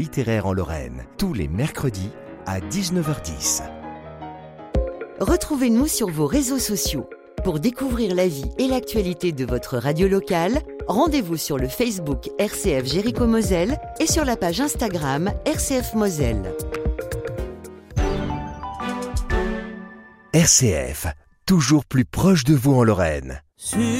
littéraire en Lorraine, tous les mercredis à 19h10. Retrouvez-nous sur vos réseaux sociaux. Pour découvrir la vie et l'actualité de votre radio locale, rendez-vous sur le Facebook RCF Jéricho-Moselle et sur la page Instagram RCF Moselle. RCF, toujours plus proche de vous en Lorraine.